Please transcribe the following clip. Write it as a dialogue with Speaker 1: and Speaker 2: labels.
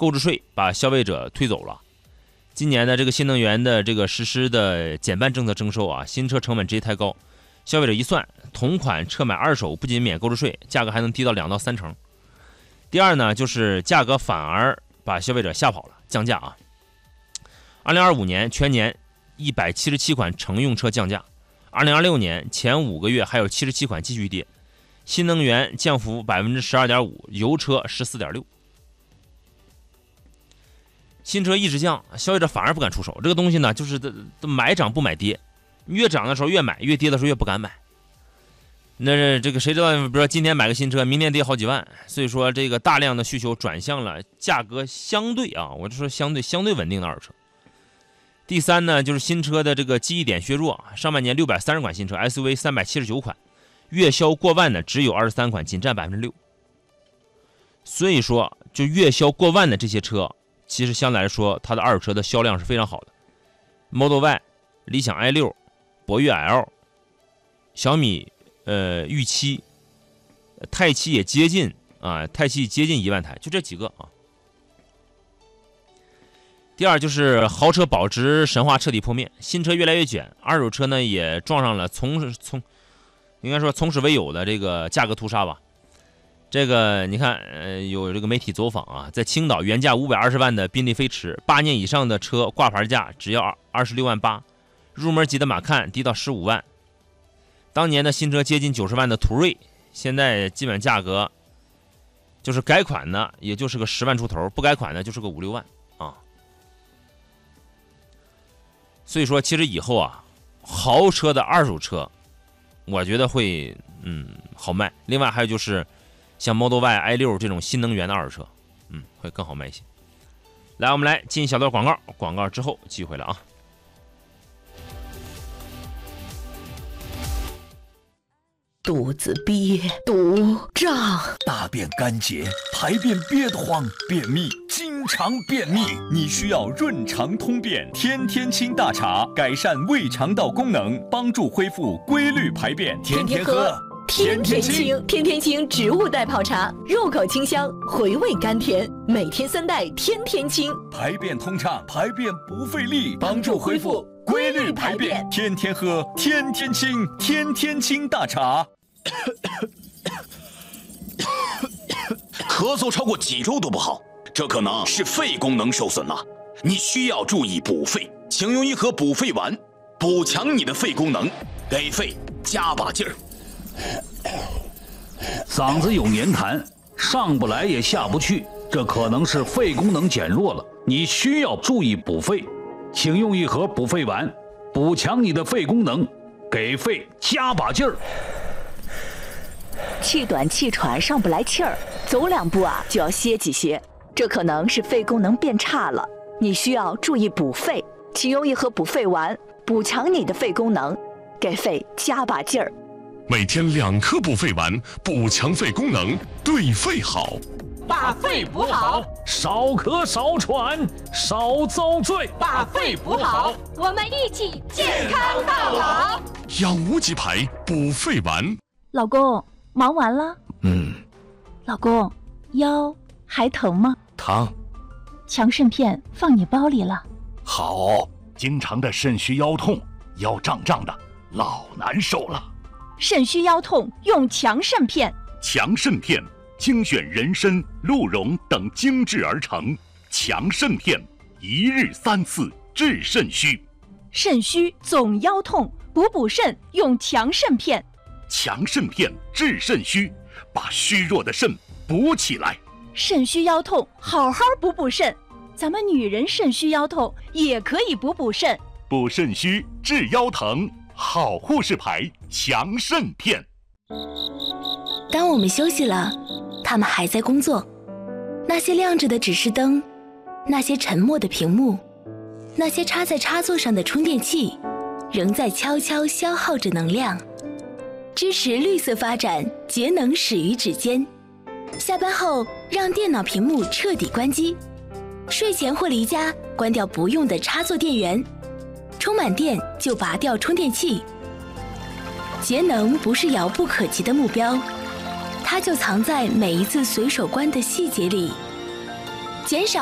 Speaker 1: 购置税把消费者推走了。今年的这个新能源的这个实施的减半政策征收啊，新车成本直接抬高，消费者一算，同款车买二手不仅免购置税，价格还能低到2到3成。第二呢，就是价格反而把消费者吓跑了，降价啊。2025年全年177款乘用车降价，2026年前5个月还有77款继续跌，新能源降幅12.5%，油车14.6%。新车一直降，消费者反而不敢出手。这个东西呢，就是买涨不买跌，越涨的时候越买，越跌的时候越不敢买。那这个谁知道，比如说今天买个新车，明天跌好几万，所以说这个大量的需求转向了价格相对啊，我就说相对稳定的二手车。第三呢，就是新车的这个记忆点削弱，上半年630款新车 ，SUV 379款，月销过万的只有23款，仅占6%。所以说，就月销过万的这些车，其实相对来说，它的二手车的销量是非常好的。Model Y、理想 i6、博越 L、小米御7、泰7也接近啊，泰7接近1万台，就这几个啊。第二就是豪车保值神话彻底破灭，新车越来越卷，二手车呢也撞上了应该说从始为有的这个价格屠杀吧。这个你看，有这个媒体走访啊，在青岛原价520万的宾利飞驰，8年以上的车挂牌价只要26万8，入门级的马看低到15万。当年的新车接近90万的途锐，现在基本价格就是改款呢，也就是个10万出头，不改款呢就是个5、6万啊。所以说，其实以后啊，豪车的二手车，我觉得会好卖。另外还有就是像 Model Y、i6 这种新能源的二手车，会更好卖一些。来，我们来进一小段广告，广告之后继续回来啊。
Speaker 2: 肚子憋，肚胀，
Speaker 3: 大便干结，排便憋得慌，便秘，经常便秘，你需要润肠通便天天清大茶，改善胃肠道功能，帮助恢复规律排便，天天喝。
Speaker 2: 天天清，天天清植物代泡茶，入口清香，回味甘甜，每天3袋，天天清，
Speaker 3: 排便通畅，排便不费力，帮助恢复规律排便，天天喝，天天清，天天清大茶。
Speaker 4: 咳嗽超过几周都不好，这可能是肺功能受损了，你需要注意补肺，请用一盒补肺丸，补强你的肺功能，给肺加把劲儿。
Speaker 5: 嗓子有黏痰，上不来也下不去，这可能是肺功能减弱了，你需要注意补肺，请用一盒补肺丸，补强你的肺功能，给肺加把劲儿。
Speaker 6: 气短气喘上不来气儿，走2步啊就要歇几歇，这可能是肺功能变差了，你需要注意补肺，请用一盒补肺丸，补强你的肺功能，给肺加把劲儿。
Speaker 7: 每天2颗补肺丸，补强肺功能，对肺好。
Speaker 8: 把肺补好，
Speaker 5: 少咳少喘，少遭罪。
Speaker 8: 把肺补好，
Speaker 9: 我们一起健康到老。
Speaker 7: 养无极牌补肺丸。
Speaker 10: 老公，忙完了？老公，腰还疼吗？
Speaker 11: 疼。
Speaker 10: 强肾片放你包里了。
Speaker 11: 好，经常的肾虚腰痛，腰胀胀的，老难受了。
Speaker 10: 肾虚腰痛用强肾片。
Speaker 11: 强肾片精选人参、鹿茸等精制而成，强肾片1日3次治肾虚。
Speaker 10: 肾虚总腰痛，补肾用强肾片。
Speaker 11: 强肾片治肾虚，把虚弱的肾补起来。
Speaker 10: 肾虚腰痛好好补肾，咱们女人肾虚腰痛也可以补肾。
Speaker 11: 补肾虚治腰疼，好护士牌强肾片。
Speaker 12: 当我们休息了，他们还在工作。那些亮着的指示灯，那些沉默的屏幕，那些插在插座上的充电器，仍在悄悄消耗着能量。支持绿色发展，节能始于指尖。下班后，让电脑屏幕彻底关机。睡前或离家，关掉不用的插座电源。充满电就拔掉充电器。节能不是遥不可及的目标，它就藏在每一次随手关的细节里。减少